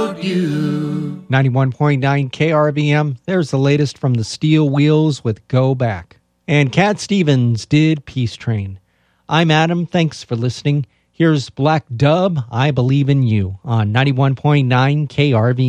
about you. 91.9 KRVM, there's the latest from the Steel Wheels with Go Back. And Cat Stevens did Peace Train. I'm Adam, thanks for listening. Here's Black Dub, I Believe in You, on 91.9 KRVM.